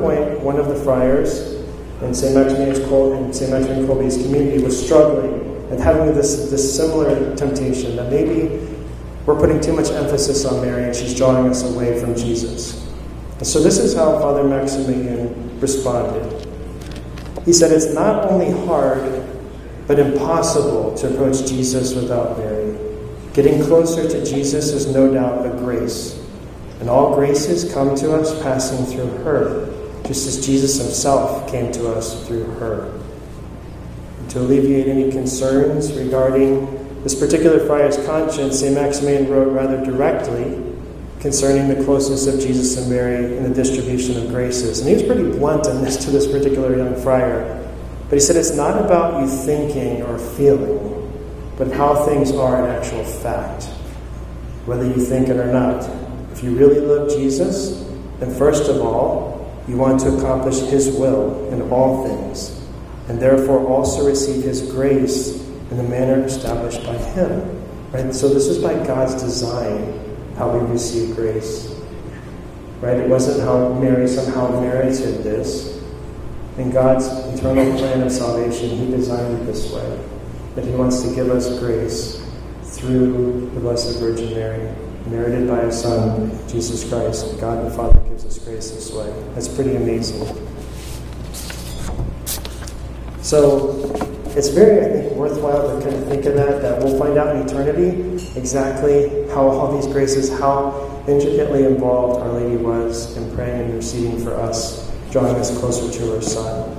point, one of the friars in St. Maximilian Kolbe's community was struggling and having this similar temptation that maybe we're putting too much emphasis on Mary and she's drawing us away from Jesus. And so this is how Father Maximilian responded. He said, it's not only hard, but impossible to approach Jesus without Mary. Getting closer to Jesus is no doubt a grace. And all graces come to us passing through her, just as Jesus himself came to us through her. And to alleviate any concerns regarding this particular friar's conscience, St. Maximilian wrote rather directly concerning the closeness of Jesus and Mary in the distribution of graces. And he was pretty blunt in this to this particular young friar. But he said, it's not about you thinking or feeling, but how things are in actual fact, whether you think it or not. If you really love Jesus, then first of all, you want to accomplish his will in all things, and therefore also receive his grace in the manner established by him. Right? So this is by God's design, how we receive grace. Right? It wasn't how Mary somehow merited this. In God's eternal plan of salvation, he designed it this way, that he wants to give us grace through the Blessed Virgin Mary, merited by his Son, Jesus Christ. God the Father gives us grace this way. That's pretty amazing. So it's very, I think, worthwhile to kind of think of that we'll find out in eternity exactly how all these graces, how intricately involved Our Lady was in praying and interceding for us, drawing us closer to her Son.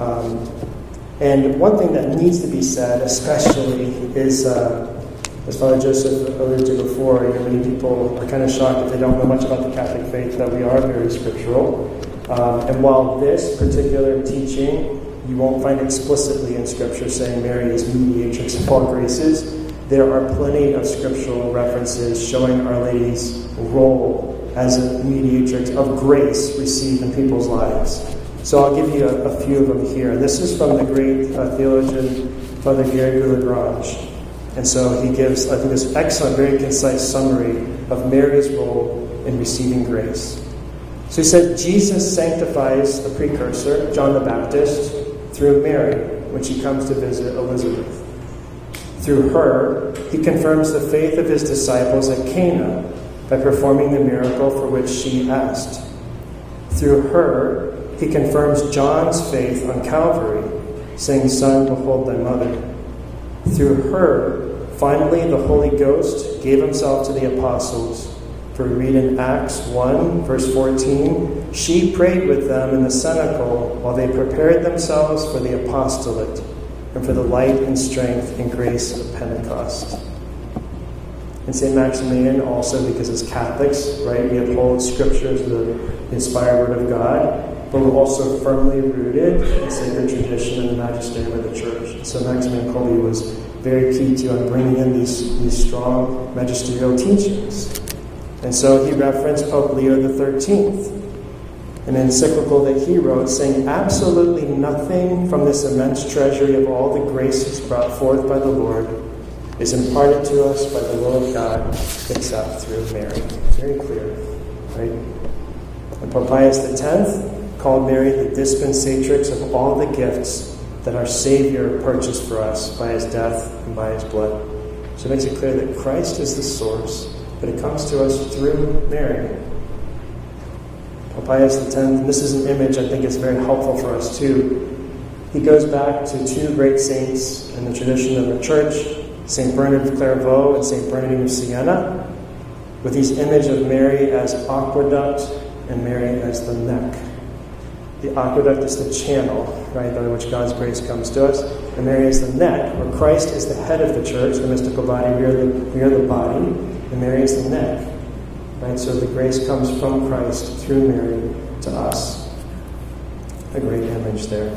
And one thing that needs to be said, especially, is, as Father Joseph alluded to before, many people are kind of shocked if they don't know much about the Catholic faith, that we are very scriptural. And while this particular teaching, you won't find explicitly in Scripture saying Mary is mediatrix of all graces, there are plenty of scriptural references showing Our Lady's role as a mediatrix of grace received in people's lives. So I'll give you a few of them here. This is from the great theologian, Father Gary Lagrange. And so he gives, I think, this excellent, very concise summary of Mary's role in receiving grace. So he said, Jesus sanctifies the precursor, John the Baptist, through Mary, when she comes to visit Elizabeth. Through her, he confirms the faith of his disciples at Cana by performing the miracle for which she asked. Through her, he confirms John's faith on Calvary, saying, Son, behold thy mother. Through her, finally, the Holy Ghost gave himself to the apostles. For we read in Acts 1, verse 14, she prayed with them in the cenacle while they prepared themselves for the apostolate and for the light and strength and grace of Pentecost. And St. Maximilian also, because as Catholics, right, we uphold Scripture as the inspired Word of God, but we're also firmly rooted in sacred tradition and the magisterium of the Church. And so Maximilian Kolbe was very key to bringing in these strong magisterial teachings. And so he referenced Pope Leo XIII, an encyclical that he wrote, saying absolutely nothing from this immense treasury of all the graces brought forth by the Lord is imparted to us by the will of God except through Mary. Very clear, right? And Pope Pius X called Mary the dispensatrix of all the gifts that our Savior purchased for us by his death and by his blood. So it makes it clear that Christ is the source, but it comes to us through Mary. Pope Pius X, and this is an image I think is very helpful for us too. He goes back to two great saints in the tradition of the Church, St. Bernard of Clairvaux and St. Bernardine of Siena, with these image of Mary as aqueduct and Mary as the neck. The aqueduct is the channel, right, by which God's grace comes to us. And Mary is the neck, where Christ is the head of the church, the mystical body, we are the body, and Mary is the neck. Right? So the grace comes from Christ through Mary to us. A great image there.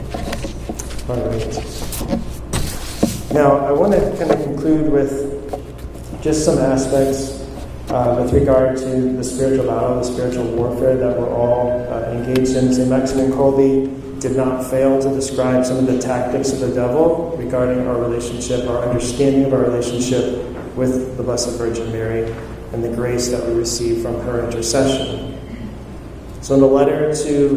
All right. Now, I want to kind of conclude with just some aspects with regard to the spiritual battle, the spiritual warfare that we're all engaged in. St. Maximilian Kolbe did not fail to describe some of the tactics of the devil regarding our relationship, our understanding of our relationship with the Blessed Virgin Mary and the grace that we receive from her intercession. So in the letter to